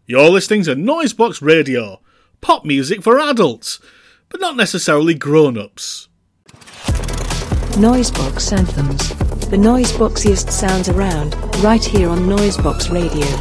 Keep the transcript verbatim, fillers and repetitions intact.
You're listening to Noisebox Radio, pop music for adults, but not necessarily grown-ups. Noisebox Anthems, the noiseboxiest sounds around, right here on Noisebox Radio.